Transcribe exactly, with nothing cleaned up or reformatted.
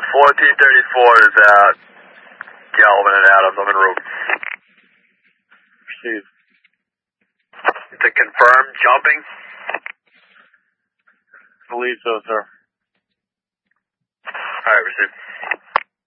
fourteen thirty-four is out. Galvin and Adams, I'm en route. Receive. To confirm, jumping? Believe so, sir. Alright, receive.